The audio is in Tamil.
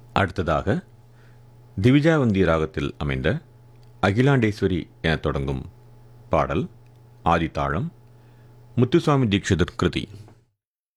அடுத்ததாக திவிஜாவந்தி ராகத்தில் அமைந்த அகிலாண்டேஸ்வரி என தொடங்கும் பாடல் ஆதித்தாளம் முத்துசுவாமி தீட்சிதர் கிருதி.